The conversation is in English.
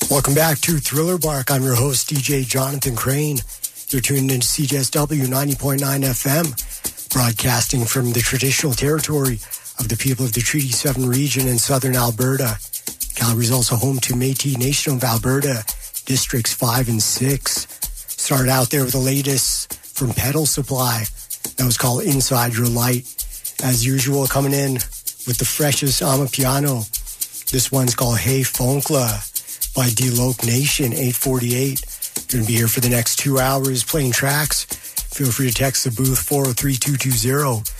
Welcome back to Thriller Bark. I'm your host, DJ Jonathan Crane. You're tuned into CJSW 90.9 FM, broadcasting from the traditional territory of the people of the Treaty 7 region in southern Alberta. Calgary is also home to Métis Nation of Alberta, Districts 5 and 6. Started out there with the latest from Pedal Supply. That was called Inside Your Light. As usual, coming in with the freshest Amapiano. This one's called Hey Funkla by Deloke Nation, 848. You're going to be here for the next 2 hours playing tracks. Feel free to text the booth 403-220